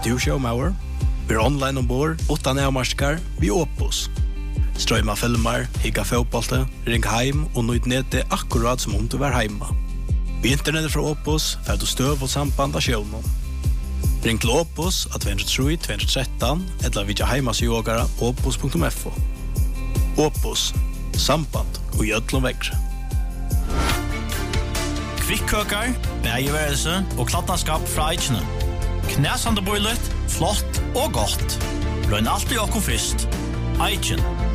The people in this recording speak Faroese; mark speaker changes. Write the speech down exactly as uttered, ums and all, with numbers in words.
Speaker 1: du showmauer? Vi er online ombord, utan avmarskar, vi Opus. Strøyma filmer, higga fotbollte, ring heim og nøyd nede akkurat som om du var heima. Vi internettet fra Opus, fer du støv og samband av sjøvnen. Ring til Opus av två tre två ett tre eller vidja heimasjogara opus punktum f o. Opus, samband og gjødlom vekre.
Speaker 2: Kvikkøkar, bægeværelse og klattanskap fra Eichene. Knæsande bøylet, flott og godt. Løgn alltid okko fyrst. Eichen.